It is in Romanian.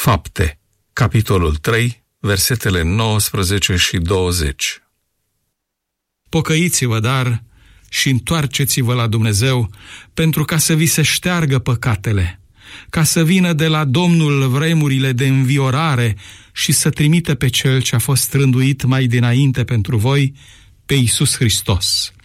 Fapte, capitolul 3, versetele 19 și 20. Pocăiți-vă, dar, și întoarceți-vă la Dumnezeu, pentru ca să vi se șteargă păcatele, ca să vină de la Domnul vremurile de înviorare și să trimită pe Cel ce a fost rânduit mai dinainte pentru voi, pe Iisus Hristos.